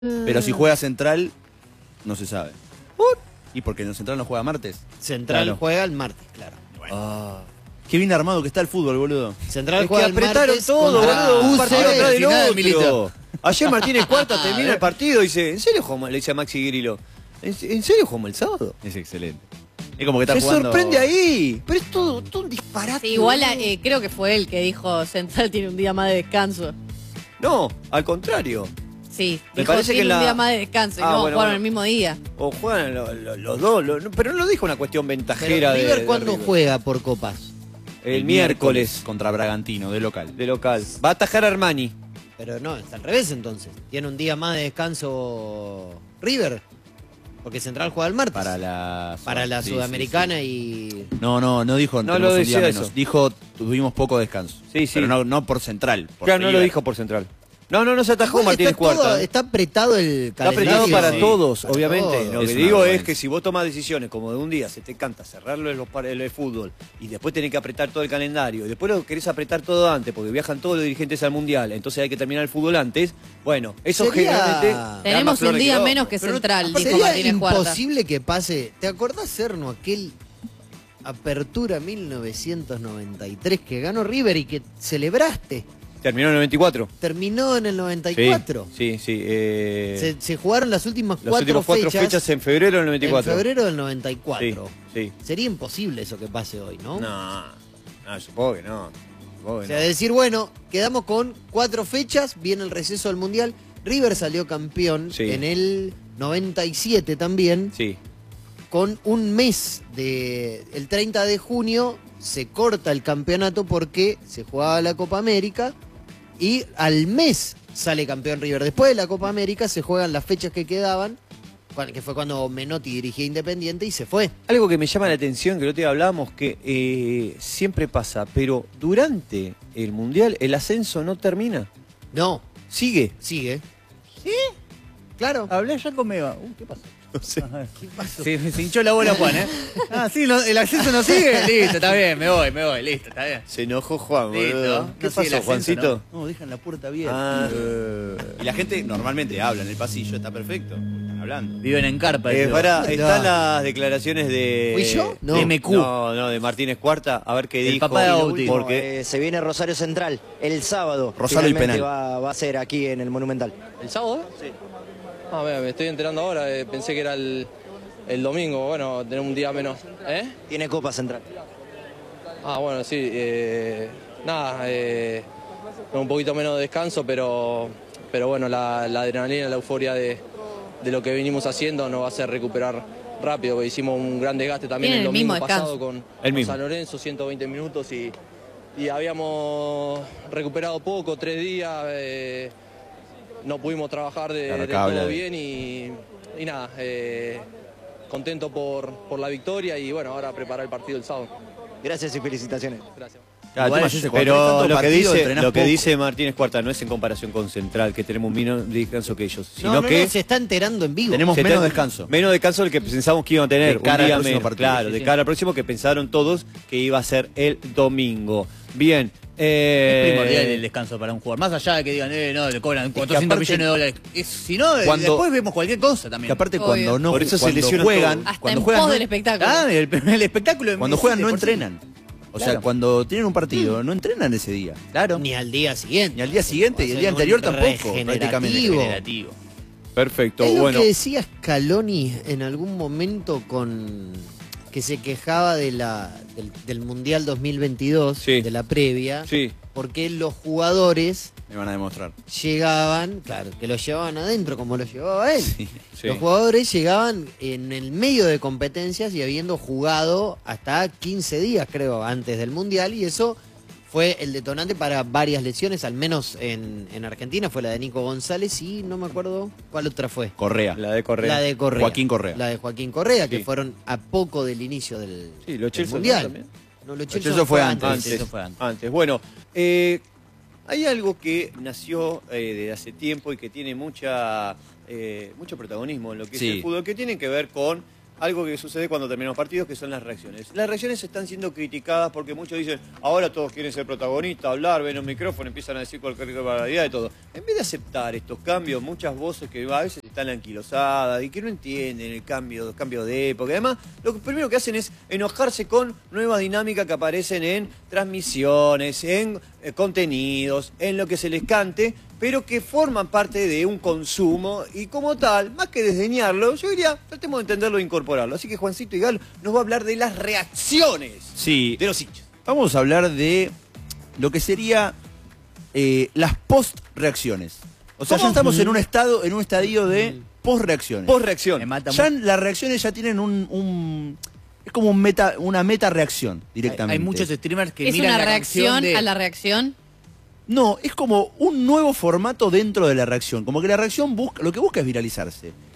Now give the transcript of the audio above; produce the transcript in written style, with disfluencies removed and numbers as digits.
Pero si juega Central, no se sabe. ¿Y porque en Central no juega martes? Central Claro. juega el martes, claro. Qué bien armado que está el fútbol, boludo. Central Es que juega el apretaron martes todo, contra boludo. Un UCE. partido atrás del Final otro. Milito. Ayer Martínez Cuarta termina el partido y dice, ¿en serio jugamos? Le dice a Maxi Grillo, ¿en serio jugamos el sábado? Es excelente. Es como que está Se jugando... sorprende ahí. Pero es todo un disparate. Sí, igual boludo. creo que fue él que dijo Central tiene un día más de descanso. No, al contrario. Sí, Me dijo parece que tiene un la- día más de descanso y Ah, no bueno, jugaron bueno. el mismo día. O juegan los dos. Pero no lo dijo una cuestión Pero ventajera de River, ¿cuándo River. juega por copas? El miércoles contra Bragantino, de local. de local. Va a atajar a Armani. Pero no, está al revés entonces. Tiene un día más de descanso River. Porque Central juega el martes. Para la, Sí, Sudamericana y... No dijo No tenemos lo un día decía menos. eso. Dijo tuvimos poco descanso. Sí, sí. Pero no por Central. Por Claro, no lo River. dijo por Central. No se atajó Igual Martínez está todo- Cuarta. Está apretado el Está calendario. apretado para sí. todos, Para obviamente. todos. Lo Es que una digo es vergüenza. que si vos tomás decisiones como de un día se te canta cerrarlo el fútbol y después tenés que apretar todo el calendario y después lo querés apretar todo antes porque viajan todos los dirigentes al mundial, entonces hay que terminar el fútbol antes. Bueno, eso Sería- generalmente. da más Tenemos un flores día que menos que Pero no- Central, dijo Sería Martínez Cuarta. imposible que pase. ¿Te acordás, Serno, aquel Apertura 1993 que ganó River y que celebraste? Terminó en el 94. Terminó en el 94. Sí. Se jugaron las últimas Las cuatro últimas cuatro fechas en febrero del 94. En febrero del 94. Sí. Sería imposible eso que pase hoy, ¿no? No, supongo que no. Supongo que O sea, no. decir, bueno, quedamos con 4 fechas, viene el receso del Mundial. River salió campeón Sí. en el 97 también, Sí. con un mes de... El 30 de junio se corta el campeonato porque se jugaba la Copa América y al mes sale campeón River. Después de la Copa América se juegan las fechas que quedaban, que fue cuando Menotti dirigía Independiente y se fue. Algo que me llama la atención, que el otro día hablábamos, que siempre pasa, pero durante el Mundial el ascenso no termina. No, Sigue. sigue. ¿Sí? Claro. Hablé ya conmigo. ¿Qué pasó? No sé. ¿Qué pasó? Se hinchó la bola Juan, ¿eh? Sí, el acceso no sigue. Listo, está bien, me voy, listo, está bien. Se enojó Juan, Listo. boludo. ¿Qué No sigue el pasó, ascenso, Juancito? No, dejan la puerta abierta. Ah, Y la gente normalmente habla en el pasillo, está perfecto. Están hablando. Viven en carpa. eso. están las declaraciones de... ¿Fui yo? No. De MQ. No, de Martínez Cuarta, a ver qué El dijo. papá de Bauti. Porque Se viene Rosario Central el sábado. Rosario y Finalmente penal. va a ser aquí en el Monumental. ¿El sábado? Sí. Ah, mira, me estoy enterando ahora, pensé que era el domingo, bueno, tenemos un día menos. ¿Eh? Tiene Copa Central. Ah, bueno, sí, nada, con un poquito menos de descanso, pero bueno, la adrenalina, la euforia de lo que venimos haciendo nos va a hacer recuperar rápido, porque hicimos un gran desgaste también Tienen el el mismo domingo pasado descanso. con San Lorenzo, 120 minutos y habíamos recuperado poco, 3 días, no pudimos trabajar Claro, de acá habla todo de- bien y nada, contento por la victoria y bueno, ahora preparar el partido el sábado. Gracias y felicitaciones. Gracias. Claro, el tema es ese, cuando tenés Pero tanto lo que partido, entrenás poco. dice Martínez Cuarta no es en comparación con Central, que tenemos menos descanso que ellos, sino No, no, que no, se está enterando en vivo. Tenemos se menos te- descanso. Menos descanso del que pensamos que iban a tener. De cara un al día próximo menos. partido. Claro, Sí, de sí. cara al próximo que pensaron todos que iba a ser el domingo. Bien. Es primordial el descanso para un jugador. Más allá de que digan, no, le cobran 400 aparte- millones de dólares. Si no, Cuando- después vemos cualquier cosa también. Que aparte Obvio. cuando no Por eso se cuando lesionan juegan, todos. Hasta cuando en juegan pos no- del espectáculo. Ah, el espectáculo. cuando es juegan no de por sí. entrenan. O sea, Claro. cuando tienen un partido, no entrenan ese día. Claro. Ni al día siguiente. Ni al día siguiente y el O sea, día un anterior tampoco, regenerativo. prácticamente. Regenerativo. Perfecto. Es lo Bueno. que decía Scaloni en algún momento con que se quejaba del Mundial 2022, Sí. de la previa, Sí. porque los jugadores Me van a demostrar. llegaban, claro, que los llevaban adentro como los llevaba él. Sí. Los jugadores llegaban en el medio de competencias y habiendo jugado hasta 15 días, creo, antes del Mundial, y eso fue el detonante para varias lesiones, al menos en Argentina, fue la de Nico González y no me acuerdo cuál otra fue. Correa. La de Correa. La de Correa. Joaquín Correa. La de Joaquín Correa, Sí. que fueron a poco del inicio del, Sí, lo del Chelsea Mundial. también. No, lo Chelsea Chelsea fue antes. Antes. Eso fue antes. Antes. Bueno, hay algo que nació desde hace tiempo y que tiene mucho protagonismo en lo que Sí. es el fútbol, que tiene que ver con algo que sucede cuando terminan los partidos, que son las reacciones. Las reacciones están siendo criticadas porque muchos dicen, ahora todos quieren ser protagonistas, hablar, ven un micrófono, empiezan a decir cualquier barbaridad y todo. En vez de aceptar estos cambios, muchas voces que a veces están anquilosadas y que no entienden el cambio de época. Además, lo primero que hacen es enojarse con nuevas dinámicas que aparecen en transmisiones, en contenidos, en lo que se les cante, pero que forman parte de un consumo y como tal, más que desdeñarlo, yo diría, tratemos de entenderlo e incorporarlo. Así que Juancito Igal nos va a hablar de las reacciones Sí. de los hinchas. Vamos a hablar de lo que sería las post-reacciones. O sea, ¿Cómo? ya estamos en un estadio de post-reacciones. Post-reacción. Me mata Ya mucho. las reacciones ya tienen es como una meta-reacción directamente. Hay muchos streamers que ¿Es miran una la reacción canción de... a la reacción? No, es como un nuevo formato dentro de la reacción. Como que la reacción lo que busca es viralizarse.